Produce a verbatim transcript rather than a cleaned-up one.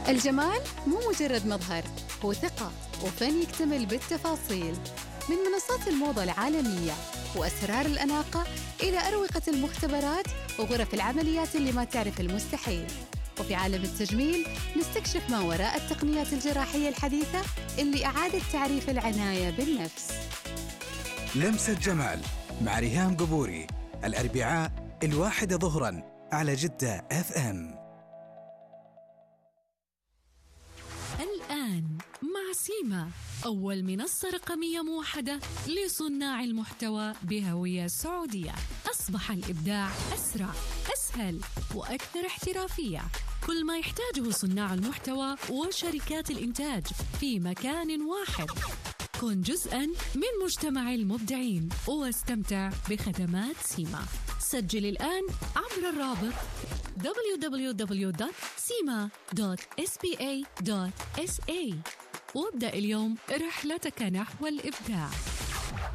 الجمال مو مجرد مظهر، هو ثقة وفن يكتمل بالتفاصيل. من منصات الموضة العالمية وأسرار الأناقة إلى أروقة المختبرات وغرف العمليات اللي ما تعرف المستحيل. وفي عالم التجميل نستكشف ما وراء التقنيات الجراحية الحديثة اللي أعادت تعريف العناية بالنفس. لمسة جمال مع ريهام قبوري، الأربعاء الواحدة ظهراً على جدة اف ام. الآن مع سيما، أول منصة رقمية موحدة لصناع المحتوى بهوية سعودية. أصبح الإبداع أسرع، أسهل وأكثر احترافية. كل ما يحتاجه صناع المحتوى وشركات الإنتاج في مكان واحد. كن جزءاً من مجتمع المبدعين واستمتع بخدمات سيما. سجل الآن عبر الرابط دبليو دبليو دبليو دوت سيما دوت إس بي إيه دوت إس إيه وابدأ اليوم رحلتك نحو الإبداع.